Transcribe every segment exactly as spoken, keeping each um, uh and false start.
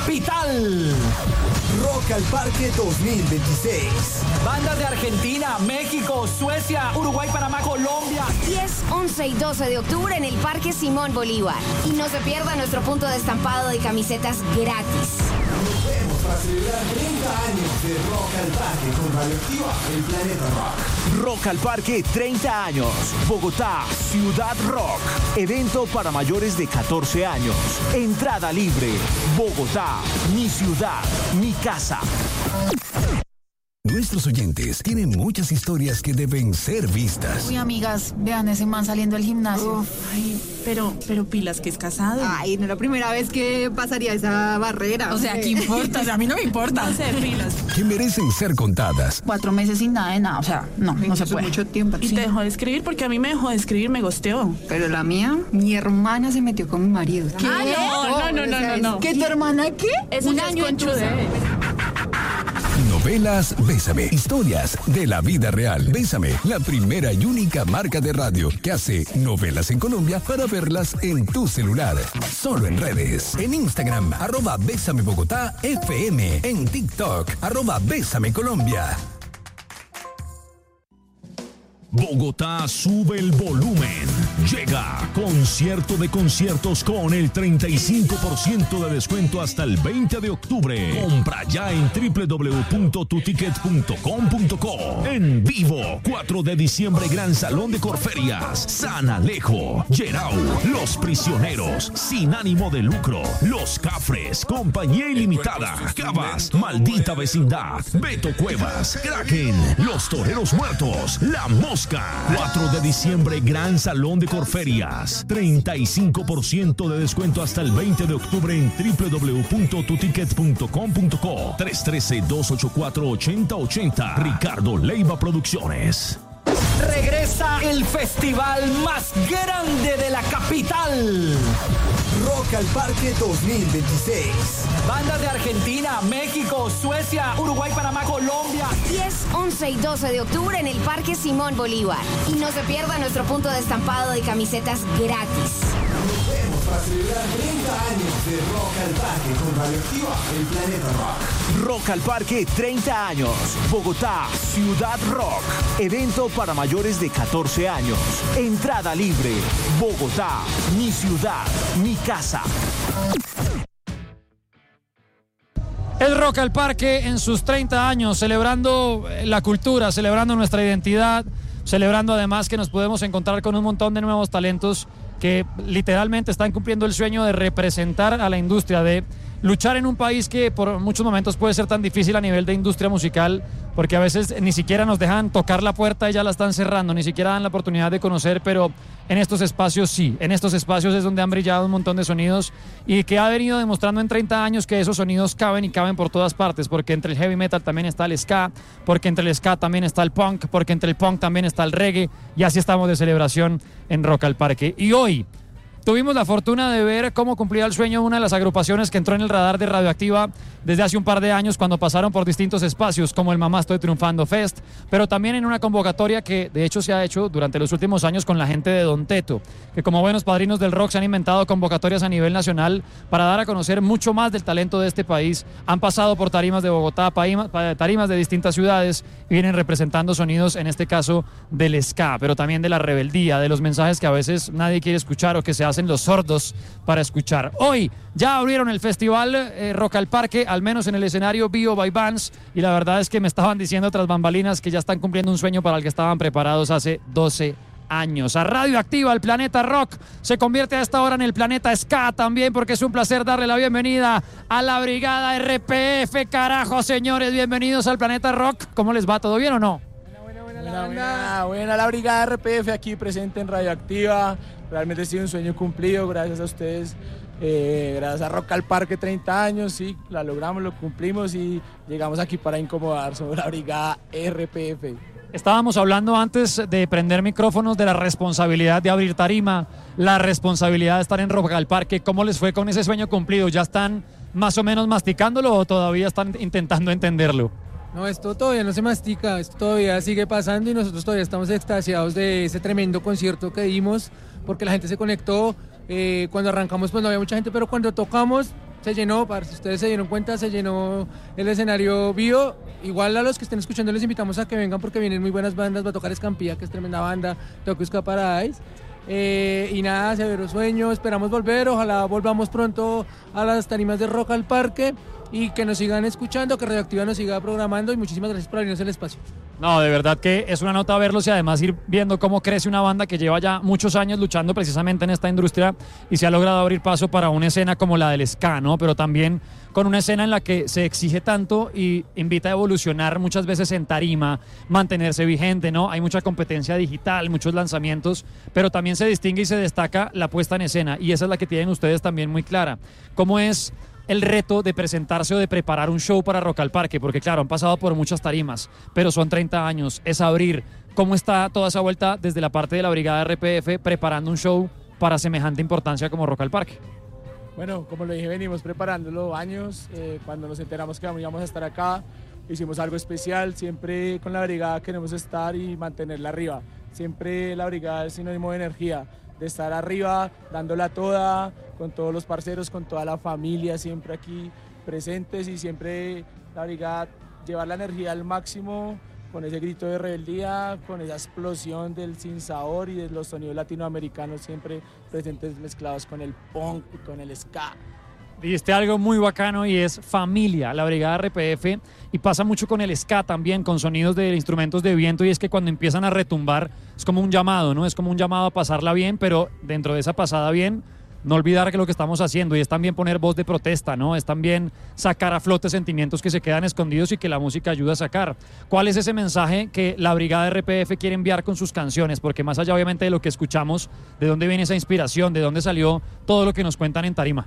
capital. Rock al Parque dos mil veintiséis. Bandas de Argentina, México, Suecia, Uruguay, Panamá, Colombia. diez, once y doce de octubre en el Parque Simón Bolívar. Y no se pierda nuestro punto de estampado de camisetas gratis. Nos vemos para celebrar treinta años de Rock al Parque con Radioactiva, el Planeta Rock. Rock al Parque treinta años. Bogotá, Ciudad Rock. Evento para mayores de catorce años. Entrada libre. Bogotá, mi ciudad, mi casa. Nuestros oyentes tienen muchas historias que deben ser vistas. Uy, amigas, vean ese man saliendo del gimnasio. Uf. Ay, pero, pero pilas que es casado. Ay, no es la primera vez que pasaría esa barrera. O sea, ¿qué importa? O sea, a mí no me importa. No sé, pilas. Que merecen ser contadas. Cuatro meses sin nada de nada, o sea, no, no se puede. Mucho tiempo. Y sí. te dejó de escribir porque a mí me dejó de escribir, me gosteó. Pero la mía, mi hermana se metió con mi marido. ¿Qué? Ah, no, no, no, no, no, no. ¿Qué, tu hermana qué? Eso Un ya es año conchudez. Novelas Bésame. Historias de la vida real. Bésame, la primera y única marca de radio que hace novelas en Colombia para verlas en tu celular. Solo en redes. En Instagram, arroba Bésame Bogotá F M. En TikTok, arroba Bésame Colombia. Bogotá sube el volumen. Llega Concierto de Conciertos con el treinta y cinco por ciento de descuento hasta el veinte de octubre. Compra ya en doble u doble u doble u punto tu ticket punto com punto co. En vivo, cuatro de diciembre, Gran Salón de Corferias. San Alejo, Gerau, Los Prisioneros, Sin Ánimo de Lucro, Los Cafres, Compañía Ilimitada, Cabas, Maldita Vecindad, Beto Cuevas, Kraken, Los Toreros Muertos, La Mosca. cuatro de diciembre, Gran Salón de Corferias. treinta y cinco por ciento de descuento hasta el veinte de octubre en doble u doble u doble u punto tu ticket punto com punto co. tres uno tres, dos ocho cuatro, ocho cero ocho cero. Ricardo Leiva Producciones. Regresa el festival más grande de la capital. Rock al Parque dos mil veintiséis. Bandas de Argentina, México, Suecia, Uruguay, Panamá, Colombia. diez, once y doce de octubre en el Parque Simón Bolívar. Y no se pierda nuestro punto de estampado de camisetas gratis. Nos vemos para celebrar treinta años de Rock al Parque con Radioactiva, el Planeta Rock. Rock al Parque treinta años. Bogotá, Ciudad Rock. Evento para mayores de catorce años. Entrada libre. Bogotá, mi ciudad, mi casa. El Rock al Parque en sus treinta años, celebrando la cultura, celebrando nuestra identidad, celebrando además que nos podemos encontrar con un montón de nuevos talentos que literalmente están cumpliendo el sueño de representar a la industria, de luchar en un país que por muchos momentos puede ser tan difícil a nivel de industria musical, porque a veces ni siquiera nos dejan tocar la puerta y ya la están cerrando, ni siquiera dan la oportunidad de conocer, pero en estos espacios sí, en estos espacios es donde han brillado un montón de sonidos y que ha venido demostrando en treinta años que esos sonidos caben y caben por todas partes, porque entre el heavy metal también está el ska, porque entre el ska también está el punk, porque entre el punk también está el reggae, y así estamos de celebración en Rock al Parque. Y hoy tuvimos la fortuna de ver cómo cumplía el sueño una de las agrupaciones que entró en el radar de Radioactiva desde hace un par de años cuando pasaron por distintos espacios como el Mamá Estoy Triunfando Fest, pero también en una convocatoria que de hecho se ha hecho durante los últimos años con la gente de Don Teto, que como buenos padrinos del rock se han inventado convocatorias a nivel nacional para dar a conocer mucho más del talento de este país. Han pasado por tarimas de Bogotá, tarimas de distintas ciudades y vienen representando sonidos, en este caso del ska, pero también de la rebeldía, de los mensajes que a veces nadie quiere escuchar o que se hacen los sordos para escuchar. Hoy ya abrieron el festival eh, Rock al Parque, al menos en el escenario Bio by Bands, y la verdad es que me estaban diciendo tras bambalinas que ya están cumpliendo un sueño para el que estaban preparados hace doce años. A Radioactiva, el Planeta Rock se convierte a esta hora en el Planeta Ska también, porque es un placer darle la bienvenida a la Brigada R P F. Carajo, señores, bienvenidos al Planeta Rock. ¿Cómo les va? ¿Todo bien o no? Buena, buena, buena, buena, buena la Brigada R P F aquí presente en Radioactiva. Realmente ha sido un sueño cumplido, gracias a ustedes, eh, gracias a Rock al Parque, treinta años, sí, la logramos, lo cumplimos y llegamos aquí para incomodar. Somos la Brigada R P F. Estábamos hablando antes de prender micrófonos de la responsabilidad de abrir tarima, la responsabilidad de estar en Rock al Parque. ¿Cómo les fue con ese sueño cumplido? ¿Ya están más o menos masticándolo o todavía están intentando entenderlo? No, esto todavía no se mastica, esto todavía sigue pasando y nosotros todavía estamos extasiados de ese tremendo concierto que dimos, porque la gente se conectó. Eh, cuando arrancamos pues no había mucha gente, pero cuando tocamos se llenó, parce, ustedes se dieron cuenta, se llenó el escenario vivo. Igual a los que estén escuchando les invitamos a que vengan porque vienen muy buenas bandas, va a tocar Escampía, que es tremenda banda, Tokyo Paradise. Eh, y nada, severo sueño, esperamos volver, ojalá volvamos pronto a las tarimas de Rock al Parque y que nos sigan escuchando, que Radioactiva nos siga programando y muchísimas gracias por abrirnos el espacio. No, de verdad que es una nota verlos y además ir viendo cómo crece una banda que lleva ya muchos años luchando precisamente en esta industria y se ha logrado abrir paso para una escena como la del ska, ¿no? Pero también con una escena en la que se exige tanto y invita a evolucionar muchas veces en tarima, mantenerse vigente, ¿no? Hay mucha competencia digital, muchos lanzamientos, pero también se distingue y se destaca la puesta en escena y esa es la que tienen ustedes también muy clara. ¿Cómo es el reto de presentarse o de preparar un show para Rock al Parque? Porque claro, han pasado por muchas tarimas, pero son treinta años, es abrir. ¿Cómo está toda esa vuelta desde la parte de la Brigada R P F preparando un show para semejante importancia como Rock al Parque? Bueno, como lo dije, venimos preparándolo años. Eh, cuando nos enteramos que íbamos a estar acá, hicimos algo especial. Siempre con la brigada queremos estar y mantenerla arriba. Siempre la brigada es sinónimo de energía, de estar arriba, dándola toda, con todos los parceros, con toda la familia, siempre aquí presentes y siempre la brigada llevar la energía al máximo, con ese grito de rebeldía, con esa explosión del sinsabor y de los sonidos latinoamericanos siempre presentes mezclados con el punk y con el ska. Dijiste algo muy bacano y es familia, la Brigada R P F, y pasa mucho con el ska también, con sonidos de instrumentos de viento, y es que cuando empiezan a retumbar es como un llamado, ¿no? Es como un llamado a pasarla bien, pero dentro de esa pasada bien, no olvidar que lo que estamos haciendo, y es también poner voz de protesta, ¿no? Es también sacar a flote sentimientos que se quedan escondidos y que la música ayuda a sacar. ¿Cuál es ese mensaje que la Brigada R P F quiere enviar con sus canciones? Porque más allá obviamente de lo que escuchamos, ¿de dónde viene esa inspiración? ¿De dónde salió todo lo que nos cuentan en tarima?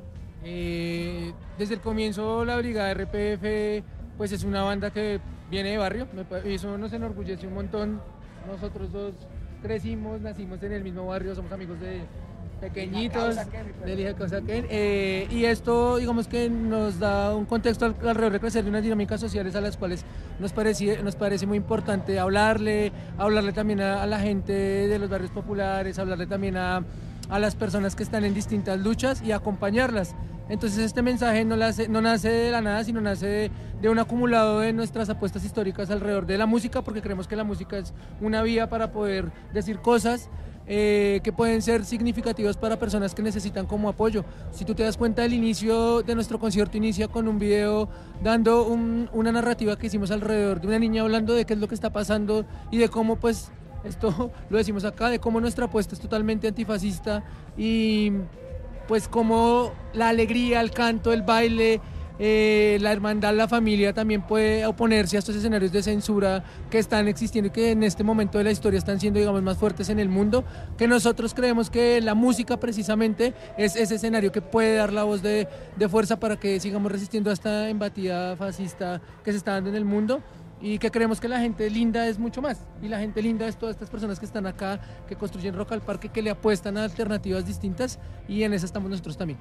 Eh, desde el comienzo la Brigada R P F pues es una banda que viene de barrio, y eso nos enorgullece un montón. Nosotros dos crecimos, nacimos en el mismo barrio, somos amigos de pequeñitos, de Lija Cosaquén, eh, y esto digamos que nos da un contexto al, alrededor de crecer de unas dinámicas sociales a las cuales nos parece, nos parece muy importante hablarle, hablarle también a, a la gente de los barrios populares, hablarle también a, a las personas que están en distintas luchas y acompañarlas. Entonces este mensaje no, nace, no nace de la nada, sino nace de, de un acumulado de nuestras apuestas históricas alrededor de la música, porque creemos que la música es una vía para poder decir cosas eh, que pueden ser significativas para personas que necesitan como apoyo. Si tú te das cuenta, el inicio de nuestro concierto inicia con un video dando un, una narrativa que hicimos alrededor de una niña hablando de qué es lo que está pasando y de cómo pues esto lo decimos acá, de cómo nuestra apuesta es totalmente antifascista y pues como la alegría, el canto, el baile, eh, la hermandad, la familia también puede oponerse a estos escenarios de censura que están existiendo y que en este momento de la historia están siendo, digamos, más fuertes en el mundo, que nosotros creemos que la música precisamente es ese escenario que puede dar la voz de, de fuerza para que sigamos resistiendo a esta embestida fascista que se está dando en el mundo. Y que creemos que la gente linda es mucho más, y la gente linda es todas estas personas que están acá, que construyen Rock al Parque, que le apuestan a alternativas distintas, y en eso estamos nosotros también.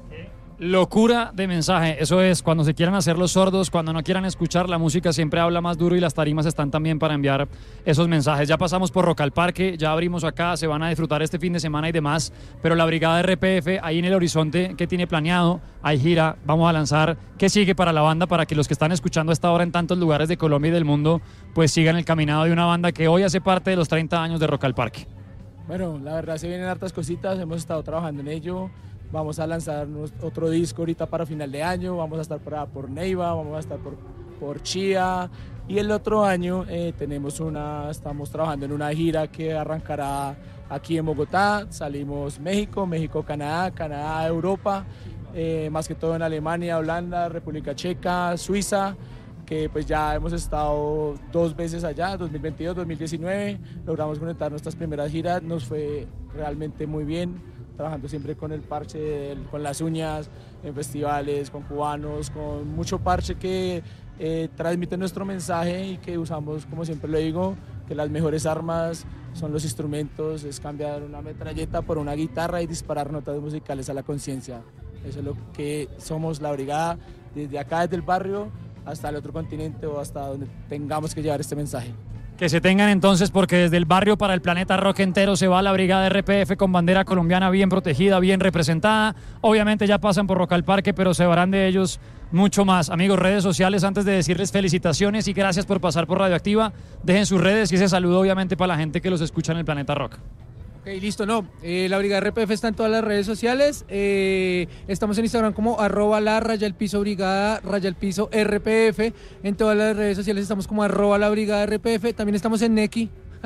Locura de mensaje, eso es, cuando se quieran hacer los sordos, cuando no quieran escuchar, la música siempre habla más duro y las tarimas están también para enviar esos mensajes. Ya pasamos por Rock al Parque, ya abrimos acá, se van a disfrutar este fin de semana y demás, pero la Brigada R P F ahí en el horizonte, ¿qué tiene planeado? Hay gira, vamos a lanzar, ¿qué sigue para la banda? Para que los que están escuchando a esta hora en tantos lugares de Colombia y del mundo, pues sigan el caminado de una banda que hoy hace parte de los treinta años de Rock al Parque. Bueno, la verdad se vienen hartas cositas, hemos estado trabajando en ello. Vamos a lanzar otro disco ahorita para final de año, vamos a estar por, por Neiva, vamos a estar por, por Chía, y el otro año eh, tenemos una, estamos trabajando en una gira que arrancará aquí en Bogotá. Salimos México, México, Canadá, Canadá, Europa, eh, más que todo en Alemania, Holanda, República Checa, Suiza, que pues ya hemos estado dos veces allá, dos mil veintidós, dos mil diecinueve, logramos conectar nuestras primeras giras, nos fue realmente muy bien, trabajando siempre con el parche, con las uñas, en festivales, con cubanos, con mucho parche que eh, transmite nuestro mensaje y que usamos, como siempre lo digo, que las mejores armas son los instrumentos, es cambiar una metralleta por una guitarra y disparar notas musicales a la conciencia. Eso es lo que somos la brigada, desde acá, desde el barrio, hasta el otro continente o hasta donde tengamos que llevar este mensaje. Que se tengan entonces, porque desde el barrio para el planeta rock entero se va la brigada R P F con bandera colombiana bien protegida, bien representada. Obviamente ya pasan por Rock al Parque, pero se verán de ellos mucho más. Amigos, redes sociales, antes de decirles felicitaciones y gracias por pasar por Radioactiva, dejen sus redes y ese saludo obviamente para la gente que los escucha en el planeta rock. Ok, listo, no. Eh, la Brigada R P F está en todas las redes sociales. Eh, estamos en Instagram como arroba la raya el piso brigada raya el piso R P F. En todas las redes sociales estamos como arroba la Brigada R P F. También estamos en Neki.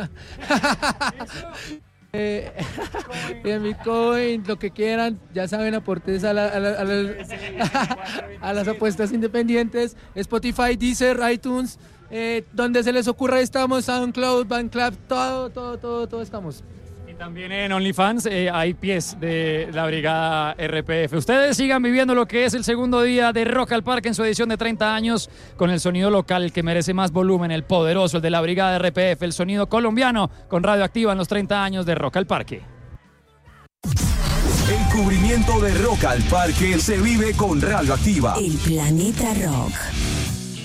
eh, en Bitcoin, lo que quieran. Ya saben, aportes a, la, a, la, a, la, a las apuestas independientes. Spotify, Deezer, iTunes. Eh, donde se les ocurra estamos. SoundCloud, Bandclap, todo, todo, todo, todo estamos. También en OnlyFans eh, hay pies de la Brigada R P F. Ustedes sigan viviendo lo que es el segundo día de Rock al Parque en su edición de treinta años con el sonido local que merece más volumen, el poderoso, el de la Brigada R P F, el sonido colombiano con Radioactiva en los treinta años de Rock al Parque. El cubrimiento de Rock al Parque se vive con Radioactiva. El planeta rock.